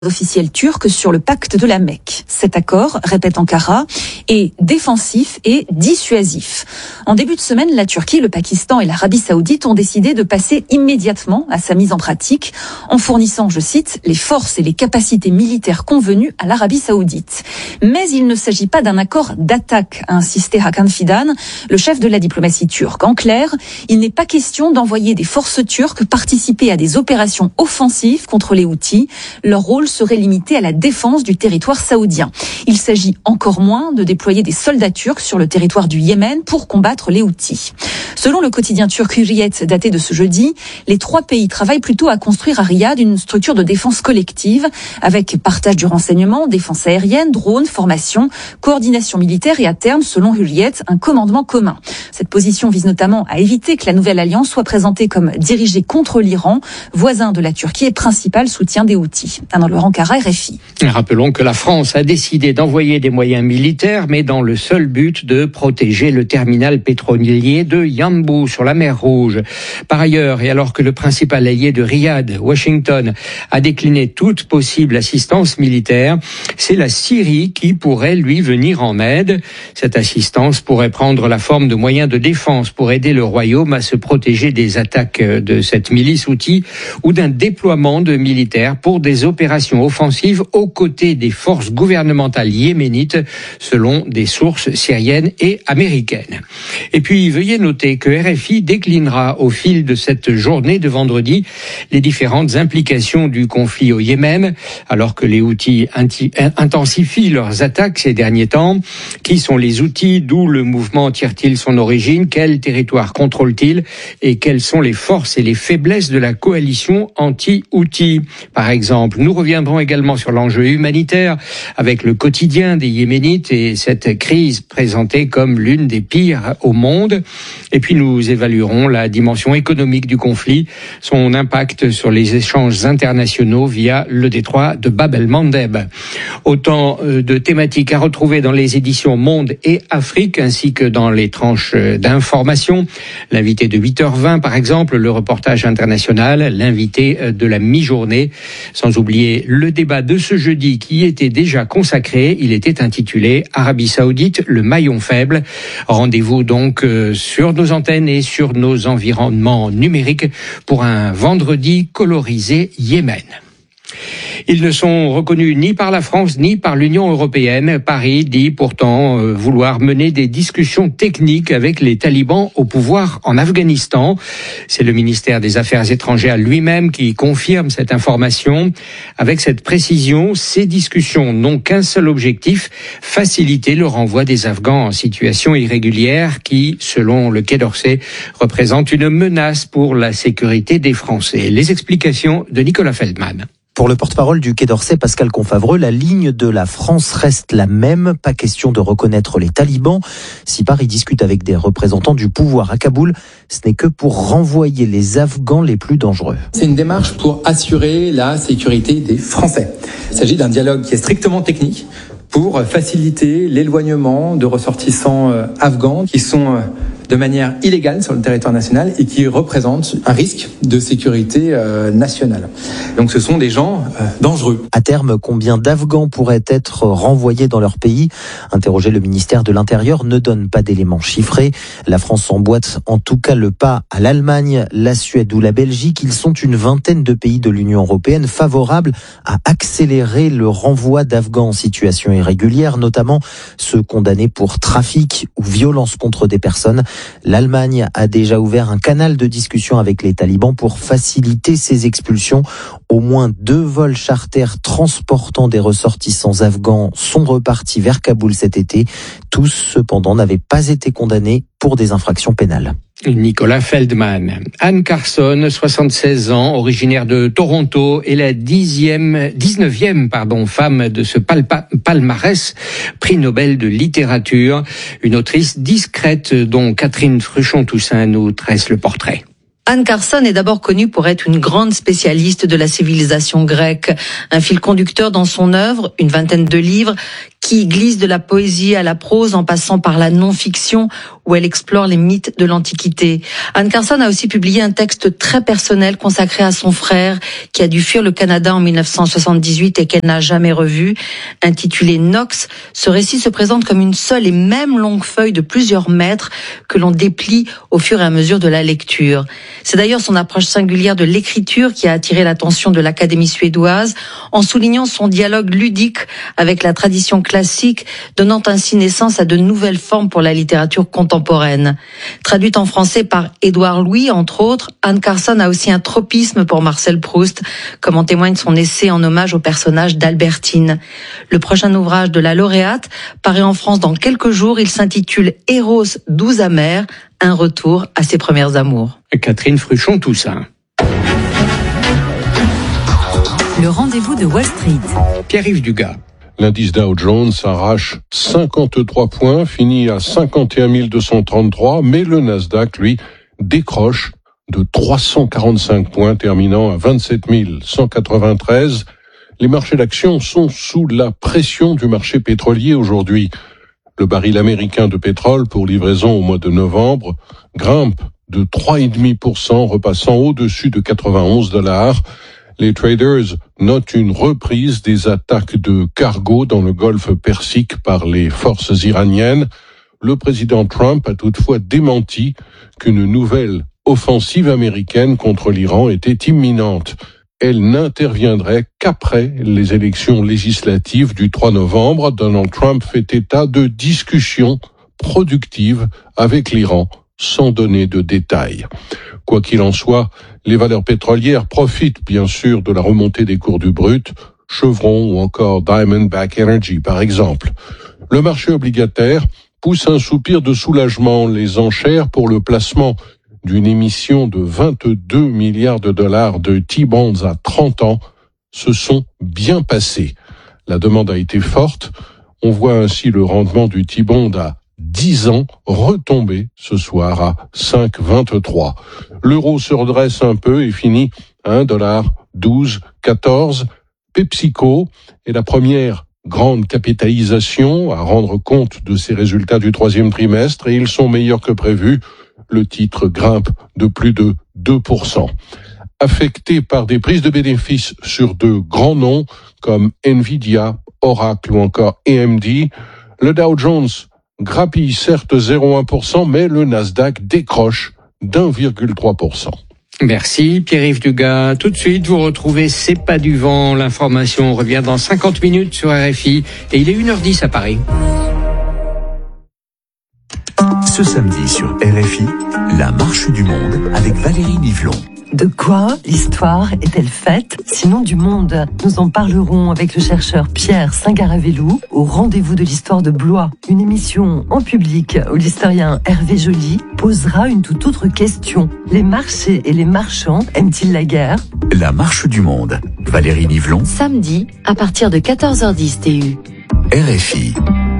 officielle turque sur le pacte de la Mecque. Cet accord, répète Ankara, est défensif et dissuasif. En début de semaine, la Turquie, le Pakistan et l'Arabie Saoudite ont décidé de passer immédiatement à sa mise en pratique en fournissant, je cite, les forces et les capacités militaires convenues à l'Arabie Saoudite. Mais il ne s'agit pas d'un accord d'attaque, a insisté Hakan Fidan, le chef de la diplomatie turque. En clair, il n'est pas question d'envoyer des forces turques participer à des opérations offensives contre les Houthis. Leur rôle serait limité à la défense du territoire saoudien. Il s'agit encore moins de déployer des soldats turcs sur le territoire du Yémen pour combattre les Houthis. Selon le quotidien turc Hürriyet daté de ce jeudi, les trois pays travaillent plutôt à construire à Riyad une structure de défense collective avec partage du renseignement, défense aérienne, drones, formation, coordination militaire et à terme, selon Hürriyet, un commandement commun. Cette position vise notamment à éviter que la nouvelle alliance soit présentée comme dirigée contre l'Iran, voisin de la Turquie et principal soutien des Houthis. Ankara, RFI. Rappelons que la France a décidé d'envoyer des moyens militaires, mais dans le seul but de protéger le terminal pétrolier de Yanbu sur la mer Rouge. Par ailleurs, et alors que le principal allié de Riyad, Washington, a décliné toute possible assistance militaire, c'est la Syrie qui pourrait lui venir en aide. Cette assistance pourrait prendre la forme de moyens de défense pour aider le royaume à se protéger des attaques de cette milice houthi ou d'un déploiement de militaires pour des opérations offensive aux côtés des forces gouvernementales yéménites, selon des sources syriennes et américaines. Et puis, veuillez noter que RFI déclinera au fil de cette journée de vendredi les différentes implications du conflit au Yémen, alors que les Houthis intensifient leurs attaques ces derniers temps. Qui sont les Houthis? D'où le mouvement tire-t-il son origine? Quel territoire contrôle-t-il? Et quelles sont les forces et les faiblesses de la coalition anti-Houthi? Par exemple, nous reviendrons également sur l'enjeu humanitaire avec le quotidien des Yéménites et cette crise présentée comme l'une des pires au monde. Et puis nous évaluerons la dimension économique du conflit, son impact sur les échanges internationaux via le détroit de Bab el-Mandeb. Autant de thématiques à retrouver dans les éditions Monde et Afrique ainsi que dans les tranches d'information. L'invité de 8h20 par exemple, le reportage international, l'invité de la mi-journée, sans oublier le débat de ce jeudi qui était déjà consacré. Il était intitulé Arabie Saoudite, le maillon faible. Rendez-vous donc sur nos antennes et sur nos environnements numériques pour un vendredi colorisé Yémen. Ils ne sont reconnus ni par la France ni par l'Union européenne. Paris dit pourtant vouloir mener des discussions techniques avec les talibans au pouvoir en Afghanistan. C'est le ministère des Affaires étrangères lui-même qui confirme cette information. Avec cette précision, ces discussions n'ont qu'un seul objectif, faciliter le renvoi des Afghans en situation irrégulière qui, selon le Quai d'Orsay, représente une menace pour la sécurité des Français. Les explications de Nicolas Feldman. Pour le porte-parole du Quai d'Orsay, Pascal Confavreux, la ligne de la France reste la même. Pas question de reconnaître les talibans. Si Paris discute avec des représentants du pouvoir à Kaboul, ce n'est que pour renvoyer les Afghans les plus dangereux. C'est une démarche pour assurer la sécurité des Français. Il s'agit d'un dialogue qui est strictement technique pour faciliter l'éloignement de ressortissants afghans qui sont de manière illégale sur le territoire national et qui représentent un risque de sécurité nationale. Donc ce sont des gens dangereux. À terme, combien d'Afghans pourraient être renvoyés dans leur pays? Interrogé, le ministère de l'Intérieur ne donne pas d'éléments chiffrés. La France emboîte en tout cas le pas à l'Allemagne, la Suède ou la Belgique. Ils sont une vingtaine de pays de l'Union européenne favorables à accélérer le renvoi d'Afghans en situation irrégulière, notamment ceux condamnés pour trafic ou violence contre des personnes. L'Allemagne a déjà ouvert un canal de discussion avec les talibans pour faciliter ces expulsions. Au moins 2 vols charters transportant des ressortissants afghans sont repartis vers Kaboul cet été. Tous, cependant, n'avaient pas été condamnés pour des infractions pénales. Nicolas Feldman. Anne Carson, 76 ans, originaire de Toronto, est la 19e femme de ce palmarès, prix Nobel de littérature. Une autrice discrète dont Catherine Fruchon-Toussaint nous tresse le portrait. Anne Carson est d'abord connue pour être une grande spécialiste de la civilisation grecque. Un fil conducteur dans son œuvre, une vingtaine de livres, qui glissent de la poésie à la prose en passant par la non-fiction où elle explore les mythes de l'Antiquité. Anne Carson a aussi publié un texte très personnel consacré à son frère qui a dû fuir le Canada en 1978 et qu'elle n'a jamais revu. Intitulé Knox, ce récit se présente comme une seule et même longue feuille de plusieurs mètres que l'on déplie au fur et à mesure de la lecture. C'est d'ailleurs son approche singulière de l'écriture qui a attiré l'attention de l'Académie suédoise en soulignant son dialogue ludique avec la tradition classique, donnant ainsi naissance à de nouvelles formes pour la littérature contemporaine. Traduite en français par Édouard Louis, entre autres, Anne Carson a aussi un tropisme pour Marcel Proust, comme en témoigne son essai en hommage au personnage d'Albertine. Le prochain ouvrage de la lauréate paraît en France dans quelques jours. Il s'intitule Eros 12 amers, un retour à ses premières amours. Catherine Fruchon-Toussaint. Le rendez-vous de Wall Street. Pierre-Yves Dugas. L'indice Dow Jones arrache 53 points, finit à 51 233, mais le Nasdaq, lui, décroche de 345 points, terminant à 27 193. Les marchés d'actions sont sous la pression du marché pétrolier aujourd'hui. Le baril américain de pétrole pour livraison au mois de novembre grimpe de 3,5%, repassant au-dessus de $91. Les traders notent une reprise des attaques de cargo dans le golfe Persique par les forces iraniennes. Le président Trump a toutefois démenti qu'une nouvelle offensive américaine contre l'Iran était imminente. Elle n'interviendrait qu'après les élections législatives du 3 novembre. Donald Trump fait état de discussions productives avec l'Iran, sans donner de détails. Quoi qu'il en soit, les valeurs pétrolières profitent bien sûr de la remontée des cours du brut, Chevron ou encore Diamondback Energy par exemple. Le marché obligataire pousse un soupir de soulagement. Les enchères pour le placement d'une émission de 22 milliards de dollars de T-bonds à 30 ans se sont bien passées. La demande a été forte. On voit ainsi le rendement du T-bond à 10 ans retomber ce soir à 5,23. L'euro se redresse un peu et finit à $1,1214. PepsiCo est la première grande capitalisation à rendre compte de ses résultats du troisième trimestre et ils sont meilleurs que prévu. Le titre grimpe de plus de 2%. Affecté par des prises de bénéfices sur de grands noms comme Nvidia, Oracle ou encore AMD, le Dow Jones grappille certes 0,1%, mais le Nasdaq décroche d'1,3%. Merci Pierre-Yves Dugas. Tout de suite, vous retrouvez C'est pas du vent. L'information revient dans 50 minutes sur RFI et il est 1h10 à Paris. Ce samedi sur RFI, la marche du monde avec Valérie Nivelon. De quoi l'histoire est-elle faite, sinon du monde? Nous en parlerons avec le chercheur Pierre Singaravelou au rendez-vous de l'histoire de Blois. Une émission en public où l'historien Hervé Joly posera une toute autre question. Les marchés et les marchands aiment-ils la guerre? La marche du monde. Valérie Nivelon. Samedi, à partir de 14h10 TU. RFI.